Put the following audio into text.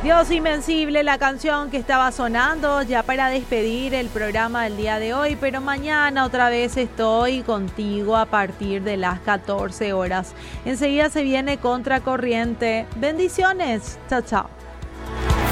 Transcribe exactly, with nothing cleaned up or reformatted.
Dios Invencible, la canción que estaba sonando ya para despedir el programa del día de hoy, pero mañana otra vez estoy contigo a partir de las catorce horas. Enseguida se viene Contracorriente. Bendiciones. Chao, chao.